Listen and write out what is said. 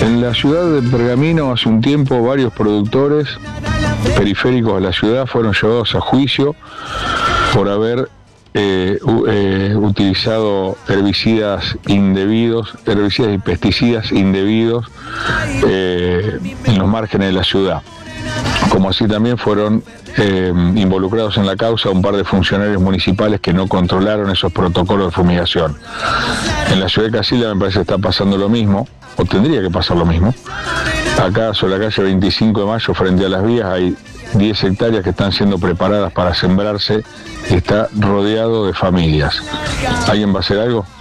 En la ciudad de Pergamino hace un tiempo varios productores periféricos de la ciudad fueron llevados a juicio por haber utilizado herbicidas y pesticidas indebidos en los márgenes de la ciudad. Como así también fueron involucrados en la causa un par de funcionarios municipales que no controlaron esos protocolos de fumigación. En la ciudad de Casilda me parece que está pasando lo mismo, o tendría que pasar lo mismo. Acá sobre la calle 25 de Mayo, frente a las vías, hay 10 hectáreas que están siendo preparadas para sembrarse y está rodeado de familias. ¿Alguien va a hacer algo?